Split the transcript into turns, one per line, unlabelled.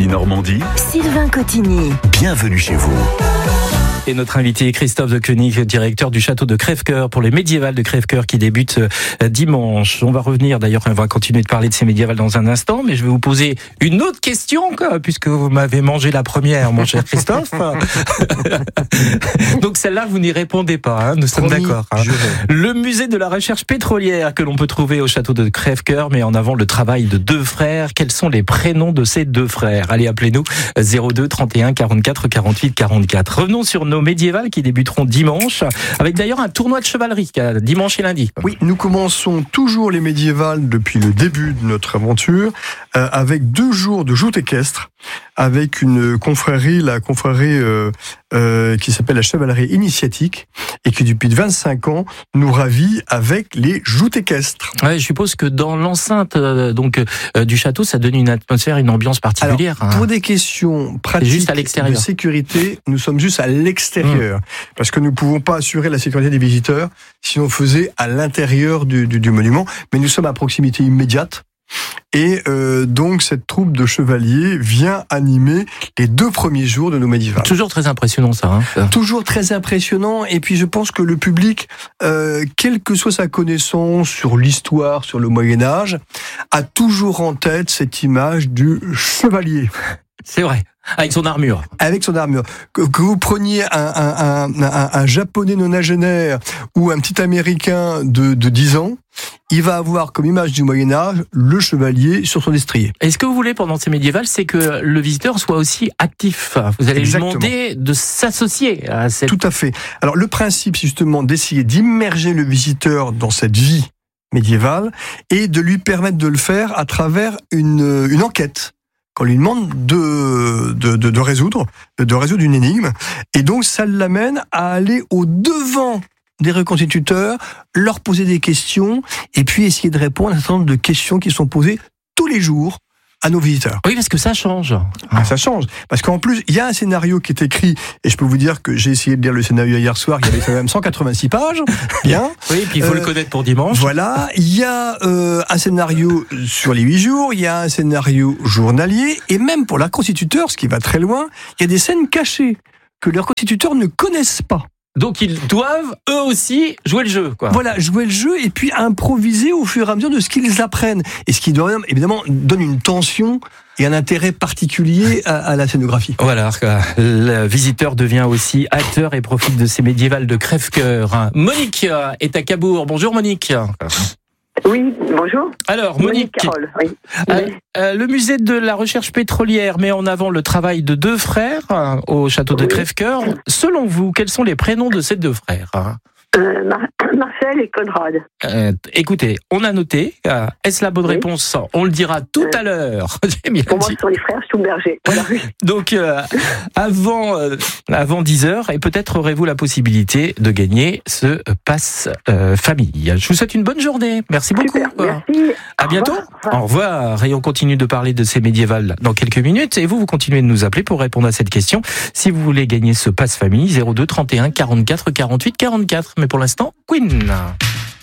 Midi Normandie,
Sylvain Cotigny.
bienvenue chez vous.
Et notre invité est Christophe de Koenig, directeur du château de Crèvecoeur pour les médiévales de Crèvecoeur qui débute dimanche. On va revenir, d'ailleurs, on va continuer de parler de ces médiévales dans un instant, mais je vais vous poser une autre question, puisque vous m'avez mangé la première, mon cher Christophe. Donc celle-là, vous n'y répondez pas, nous sommes d'accord. Le musée de la recherche pétrolière que l'on peut trouver au château de Crèvecoeur met en avant le travail de deux frères. Quels sont les prénoms de ces deux frères? Allez, appelez-nous 02 31 44 48 44. Revenons sur nos médiévales qui débuteront dimanche, avec d'ailleurs un tournoi de chevalerie dimanche et lundi.
Oui, nous commençons toujours les médiévales depuis le début de notre aventure, avec 2 jours de joute équestre, avec une confrérie, la confrérie qui s'appelle la chevalerie initiatique, et qui depuis 25 ans nous ravit avec les joutes équestres.
Ouais, je suppose que dans l'enceinte du château, ça donne une atmosphère, une ambiance particulière.
Alors, pour des questions pratiques
juste à l'extérieur.
de sécurité, nous sommes juste à l'extérieur, parce que nous ne pouvons pas assurer la sécurité des visiteurs si on faisait à l'intérieur du monument, mais nous sommes à proximité immédiate. Et donc cette troupe de chevaliers vient animer les 2 premiers jours de nos médiévales.
Toujours très impressionnant ça.
Toujours très impressionnant, et puis je pense que le public, quelle que soit sa connaissance sur l'histoire, sur le Moyen-Âge, a toujours en tête cette image du chevalier.
C'est vrai. Avec son armure.
Avec son armure. Que vous preniez un japonais nonagénaire ou un petit américain de 10 ans, il va avoir comme image du Moyen-Âge le chevalier sur son destrier.
Et ce que vous voulez pendant ces médiévales, c'est que le visiteur soit aussi actif. Vous allez
Exactement.
lui demander de s'associer à cette...
Tout à fait. Alors le principe, c'est justement d'essayer d'immerger le visiteur dans cette vie médiévale et de lui permettre de le faire à travers une enquête qu'on lui demande de résoudre une énigme. Et donc ça l'amène à aller au devant des reconstituteurs, leur poser des questions et puis essayer de répondre à un certain nombre de questions qui sont posées tous les jours à nos visiteurs.
Oui, parce que ça change.
Ça change. Parce qu'en plus, il y a un scénario qui est écrit, et je peux vous dire que j'ai essayé de lire le scénario hier soir, il y avait quand même 186 pages. Bien.
Oui, et puis il faut le connaître pour dimanche.
Voilà. Il y a un scénario sur les 8 jours, il y a un scénario journalier, et même pour les reconstituteurs, ce qui va très loin, il y a des scènes cachées que les reconstituteurs ne connaissent pas.
Donc ils doivent, eux aussi, jouer le jeu, quoi.
Voilà, jouer le jeu et puis improviser au fur et à mesure de ce qu'ils apprennent. Et ce qui, évidemment, donne une tension et un intérêt particulier à la scénographie.
Voilà, le visiteur devient aussi acteur et profite de ces médiévales de Crèvecoeur. Monique est à Cabourg. Bonjour Monique.
Oui, bonjour.
Alors Monique,
Carole, oui.
Le musée de la recherche pétrolière met en avant le travail de 2 frères au château de Crèvecoeur. Selon vous, quels sont les prénoms de ces 2 frères?
Marcel et Conrad.
Écoutez, on a noté. Est-ce la bonne réponse? On le dira tout à l'heure. J'ai bien
Pour moi,
dit.
ce sont les frères Stouberger. Voilà.
Donc, avant 10h, et peut-être aurez-vous la possibilité de gagner ce pass famille. Je vous souhaite une bonne journée. Merci beaucoup.
Super, merci.
À bientôt. Au revoir. Et on continue de parler de ces médiévales dans quelques minutes. Et vous continuez de nous appeler pour répondre à cette question. Si vous voulez gagner ce pass famille, 02 31 44 48 44. Mais pour l'instant, Queen.